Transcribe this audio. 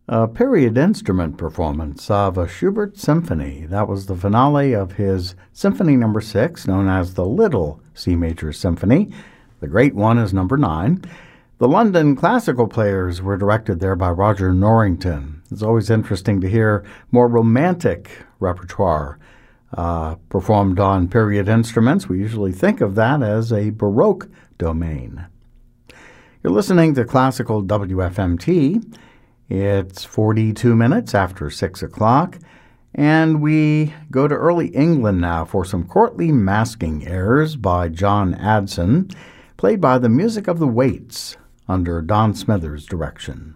A period instrument performance of a Schubert symphony. That was the finale of his Symphony No. 6, known as the Little C Major Symphony. The great one is No. 9. The London Classical Players were directed there by Roger Norrington. It's always interesting to hear more romantic repertoire performed on period instruments. We usually think of that as a Baroque domain. You're listening to Classical WFMT. It's 42 minutes after 6 o'clock, and we go to early England now for some courtly masking airs by John Adson, played by the Music of the Waits under Don Smithers' direction.